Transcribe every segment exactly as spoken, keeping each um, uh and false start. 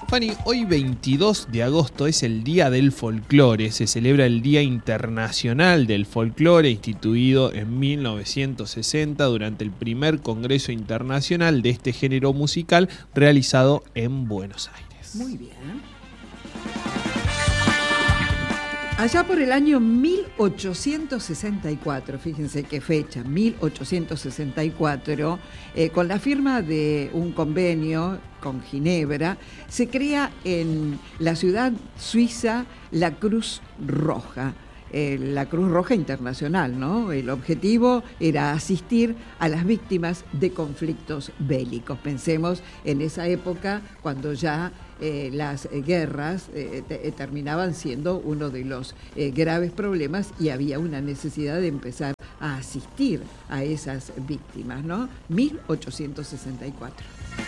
Fanny, hoy veintidós de agosto es el Día del Folclore. Se celebra el Día Internacional del Folclore, instituido en mil novecientos sesenta durante el primer Congreso Internacional de este género musical realizado en Buenos Aires. Muy bien. Allá por el año mil ochocientos sesenta y cuatro, fíjense qué fecha, mil ochocientos sesenta y cuatro, eh, con la firma de un convenio con Ginebra, se crea en la ciudad suiza la Cruz Roja. Eh, la Cruz Roja Internacional, ¿no? El objetivo era asistir a las víctimas de conflictos bélicos. Pensemos en esa época cuando ya eh, las guerras eh, te, terminaban siendo uno de los eh, graves problemas y había una necesidad de empezar a asistir a esas víctimas, ¿no? mil ochocientos sesenta y cuatro.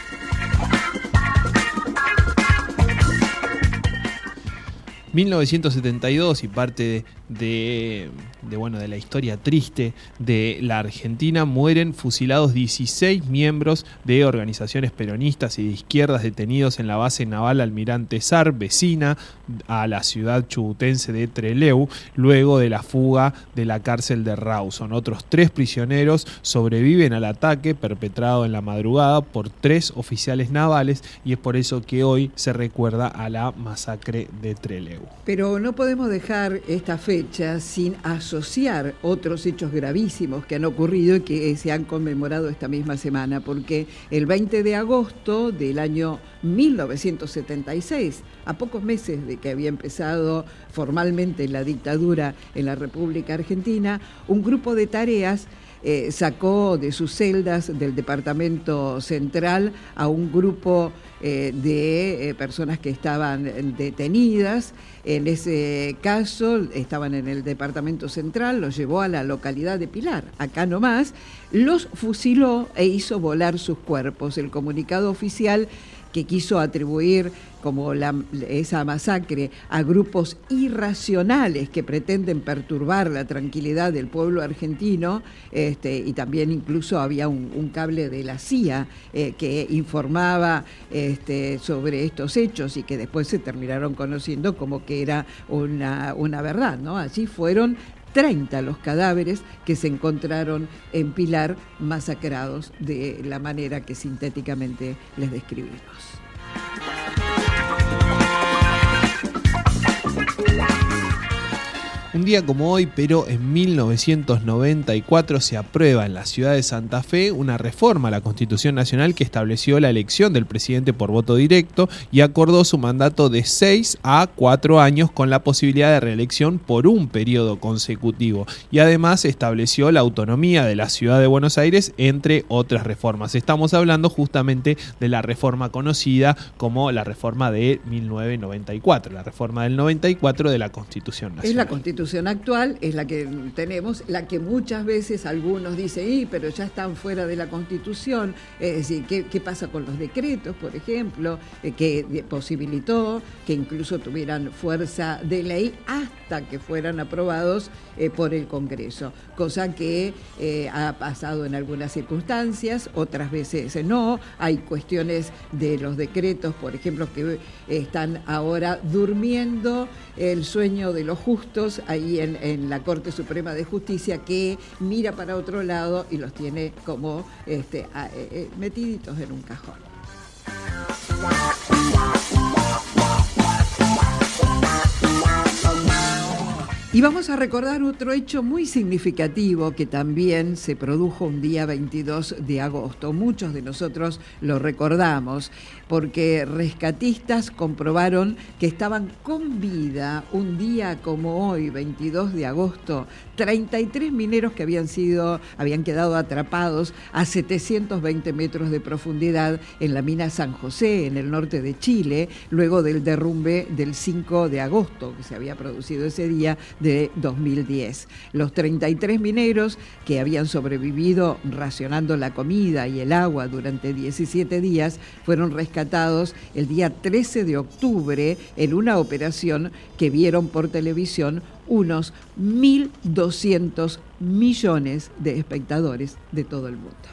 mil novecientos setenta y dos y parte de, de, de, bueno, de la historia triste de la Argentina, mueren fusilados dieciséis miembros de organizaciones peronistas y de izquierdas detenidos en la base naval Almirante Sar, vecina a la ciudad chubutense de Trelew, luego de la fuga de la cárcel de Rawson. Otros tres prisioneros sobreviven al ataque perpetrado en la madrugada por tres oficiales navales y es por eso que hoy se recuerda a la masacre de Trelew. Pero no podemos dejar esta fecha sin asociar otros hechos gravísimos que han ocurrido y que se han conmemorado esta misma semana, porque el veinte de agosto del año mil novecientos setenta y seis, a pocos meses de que había empezado formalmente la dictadura en la República Argentina, un grupo de tareas Eh, sacó de sus celdas del departamento central a un grupo eh, de eh, personas que estaban detenidas. En ese caso estaban en el departamento central, los llevó a la localidad de Pilar, acá nomás, los fusiló e hizo volar sus cuerpos. El comunicado oficial que quiso atribuir como la, esa masacre a grupos irracionales que pretenden perturbar la tranquilidad del pueblo argentino, este, y también incluso había un, un cable de la C I A eh, que informaba este, sobre estos hechos y que después se terminaron conociendo como que era una, una verdad, ¿no? Allí fueron treinta los cadáveres que se encontraron en Pilar, masacrados de la manera que sintéticamente les describimos. Un día como hoy, pero en mil novecientos noventa y cuatro, se aprueba en la ciudad de Santa Fe una reforma a la Constitución Nacional que estableció la elección del presidente por voto directo y acordó su mandato de seis a cuatro años con la posibilidad de reelección por un periodo consecutivo. Y además estableció la autonomía de la ciudad de Buenos Aires, entre otras reformas. Estamos hablando justamente de la reforma conocida como la reforma de mil novecientos noventa y cuatro, la reforma del noventa y cuatro de la Constitución Nacional. Es la Constitución actual, es la que tenemos, la que muchas veces algunos dicen, y pero ya están fuera de la Constitución, es decir, ¿qué, qué pasa con los decretos, por ejemplo, eh, que posibilitó que incluso tuvieran fuerza de ley hasta que fueran aprobados eh, por el Congreso? Cosa que eh, ha pasado en algunas circunstancias, otras veces no. Hay cuestiones de los decretos, por ejemplo, que eh, están ahora durmiendo el sueño de los justos ahí en, en la Corte Suprema de Justicia, que mira para otro lado y los tiene como este, a, eh, metiditos en un cajón. Y vamos a recordar otro hecho muy significativo que también se produjo un día veintidós de agosto. Muchos de nosotros lo recordamos porque rescatistas comprobaron que estaban con vida un día como hoy, veintidós de agosto, treinta y tres mineros que habían sido, habían quedado atrapados a setecientos veinte metros de profundidad en la mina San José, en el norte de Chile, luego del derrumbe del cinco de agosto que se había producido ese día de dos mil diez. Los treinta y tres mineros que habían sobrevivido racionando la comida y el agua durante diecisiete días fueron rescatados el día trece de octubre en una operación que vieron por televisión unos mil doscientos millones de espectadores de todo el mundo.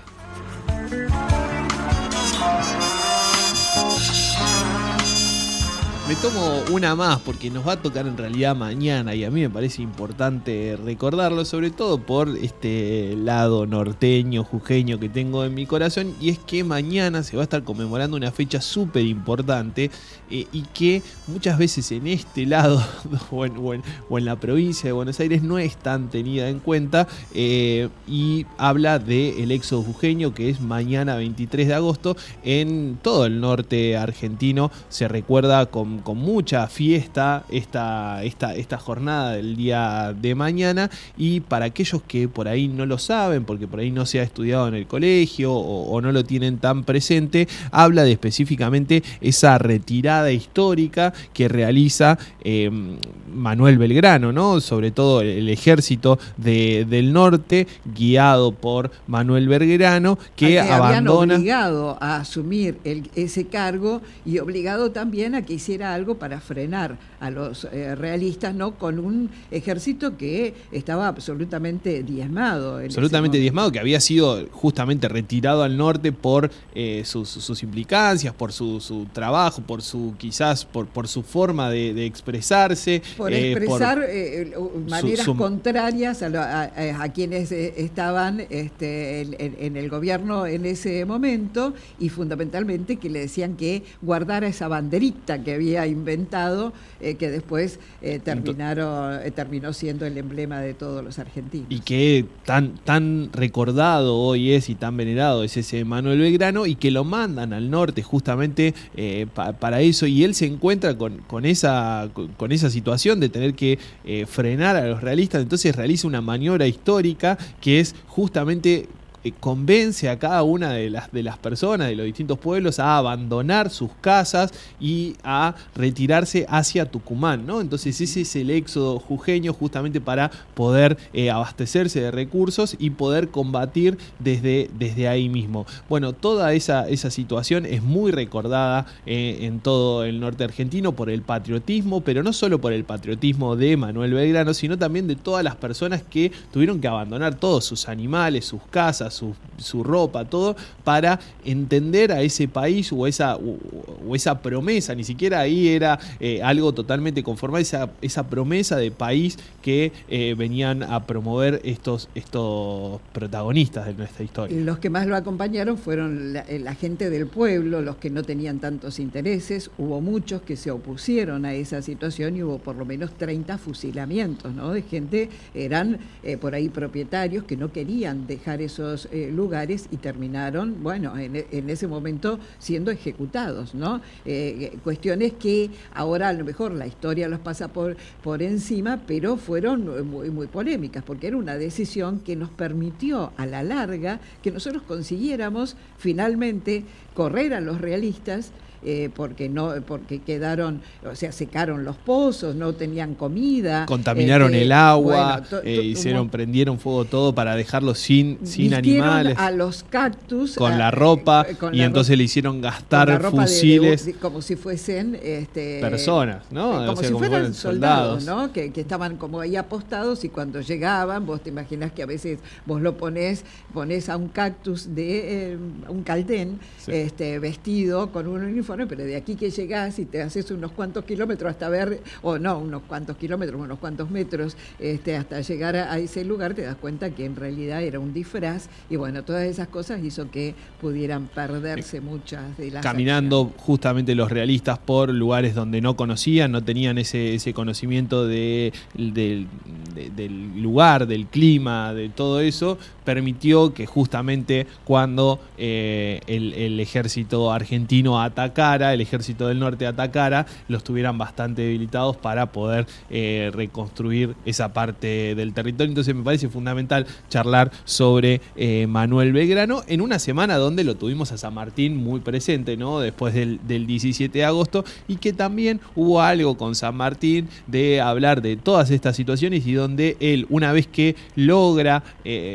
Me tomo una más porque nos va a tocar en realidad mañana y a mí me parece importante recordarlo, sobre todo por este lado norteño, jujeño que tengo en mi corazón, y es que mañana se va a estar conmemorando una fecha súper importante eh, y que muchas veces en este lado o en, o, en, o en la provincia de Buenos Aires no es tan tenida en cuenta eh, y habla del éxodo jujeño, que es mañana veintitrés de agosto. En todo el norte argentino se recuerda con con mucha fiesta esta, esta, esta jornada del día de mañana, y para aquellos que por ahí no lo saben, porque por ahí no se ha estudiado en el colegio o, o no lo tienen tan presente, habla de específicamente esa retirada histórica que realiza eh, Manuel Belgrano, ¿no? Sobre todo el, el ejército de, del norte, guiado por Manuel Belgrano, que, que abandona... habían obligado a asumir el, ese cargo y obligado también a que hiciera algo para frenar a los eh, realistas, ¿no? Con un ejército que estaba absolutamente diezmado. Absolutamente diezmado, que había sido justamente retirado al norte por eh, sus, sus implicancias, por su, su trabajo, por su quizás por, por su forma de, de expresarse. Por eh, expresar por eh, maneras su, su... contrarias a, lo, a, a quienes eh, estaban este, en, en el gobierno en ese momento, y fundamentalmente que le decían que guardara esa banderita que había inventado, eh, que después eh, terminaron, eh, terminó siendo el emblema de todos los argentinos. Y que tan, tan recordado hoy es y tan venerado es ese Manuel Belgrano, y que lo mandan al norte justamente eh, pa, para eso, y él se encuentra con, con, esa, con esa situación de tener que eh, frenar a los realistas. Entonces realiza una maniobra histórica que es justamente... convence a cada una de las, de las personas de los distintos pueblos a abandonar sus casas y a retirarse hacia Tucumán, ¿no? Entonces ese es el éxodo jujeño, justamente para poder eh, abastecerse de recursos y poder combatir desde, desde ahí mismo. Bueno, toda esa, esa situación es muy recordada eh, en todo el norte argentino por el patriotismo, pero no solo por el patriotismo de Manuel Belgrano, sino también de todas las personas que tuvieron que abandonar todos sus animales, sus casas, Su, su ropa, todo, para entender a ese país o esa, o, o esa promesa. Ni siquiera ahí era eh, algo totalmente conformado, esa, esa promesa de país que eh, venían a promover estos, estos protagonistas de nuestra historia. Los que más lo acompañaron fueron la, la gente del pueblo, los que no tenían tantos intereses. Hubo muchos que se opusieron a esa situación y hubo por lo menos treinta fusilamientos, ¿no? De gente, eran eh, por ahí propietarios que no querían dejar esos Eh, lugares y terminaron, bueno, en, en ese momento siendo ejecutados, ¿no? Eh, cuestiones que ahora a lo mejor la historia los pasa por, por encima, pero fueron muy, muy polémicas, porque era una decisión que nos permitió a la larga que nosotros consiguiéramos finalmente correr a los realistas. Eh, porque no porque quedaron, o sea, secaron los pozos, no tenían comida, contaminaron este, el agua, bueno, to, to, eh, hicieron, como, prendieron fuego todo para dejarlos sin, sin animales, a los cactus con a, la ropa eh, con y la entonces ropa, le hicieron gastar fusiles de, de, de, como si fuesen este, personas, ¿no? Como, o sea, si como fueran soldados, soldados, ¿no? Que, que estaban como ahí apostados, y cuando llegaban, vos te imaginás que a veces vos lo ponés, ponés a un cactus de eh, un caldén, sí. este, vestido con un uniforme, pero de aquí que llegás y te haces unos cuantos kilómetros hasta ver, o no, unos cuantos kilómetros, unos cuantos metros, este, hasta llegar a, a ese lugar, te das cuenta que en realidad era un disfraz, y bueno, todas esas cosas hizo que pudieran perderse muchas de las caminando acciones. Justamente los realistas por lugares donde no conocían, no tenían ese, ese conocimiento de, de, de, del lugar, del clima, de todo eso, permitió que justamente cuando eh, el, el ejército argentino atacara, el ejército del norte atacara, los tuvieran bastante debilitados para poder eh, reconstruir esa parte del territorio. Entonces me parece fundamental charlar sobre eh, Manuel Belgrano en una semana donde lo tuvimos a San Martín muy presente, ¿no? Después del, del diecisiete de agosto, y que también hubo algo con San Martín de hablar de todas estas situaciones, y donde él, una vez que logra eh, o, o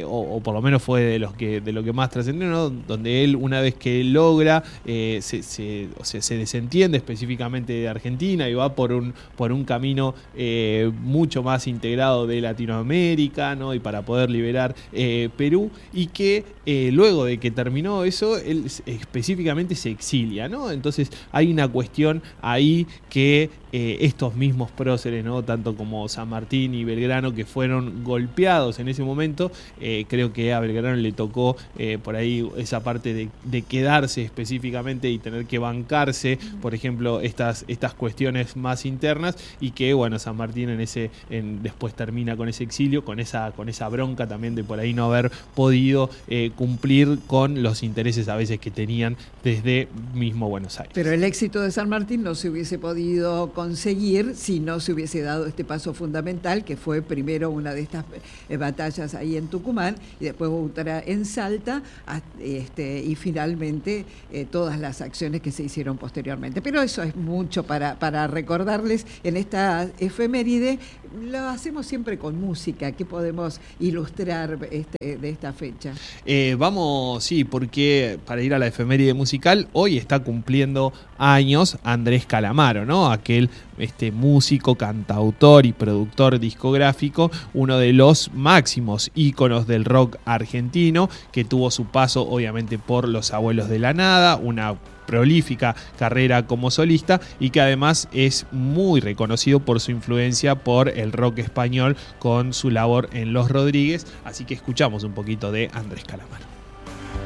por lo menos fue de los que de lo que más trascendió, ¿no? Donde él, una vez que logra, eh, se, se, o sea, se desentiende específicamente de Argentina y va por un, por un camino eh, mucho más integrado de Latinoamérica, ¿no? Y para poder liberar eh, Perú, y que eh, luego de que terminó eso, él específicamente se exilia, ¿no? Entonces hay una cuestión ahí que eh, estos mismos próceres, ¿no? Tanto como San Martín y Belgrano, que fueron golpeados en ese momento, eh, creo que a Belgrano le tocó eh, por ahí esa parte de, de quedarse específicamente y tener que bancarse, por ejemplo, estas, estas cuestiones más internas, y que, bueno, San Martín en ese en, después termina con ese exilio, con esa, con esa bronca también de por ahí no haber podido eh, cumplir con los intereses a veces que tenían desde mismo Buenos Aires. Pero el éxito de San Martín no se hubiese podido conseguir si no se hubiese dado este paso fundamental, que fue primero una de estas eh, batallas ahí en Tucumán y después otra en Salta, este, y finalmente eh, todas las acciones que se hicieron posteriormente. Pero eso es mucho para, para recordarles en esta efeméride. Lo hacemos siempre con música. ¿Qué podemos ilustrar este, de esta fecha? Eh, vamos, sí, porque para ir a la efeméride musical, hoy está cumpliendo años Andrés Calamaro, ¿no? Aquel este, músico, cantautor y productor discográfico, uno de los máximos íconos del rock argentino, que tuvo su paso obviamente por Los Abuelos de la Nada, una prolífica carrera como solista, y que además es muy reconocido por su influencia por el rock español con su labor en Los Rodríguez. Así que escuchamos un poquito de Andrés Calamaro.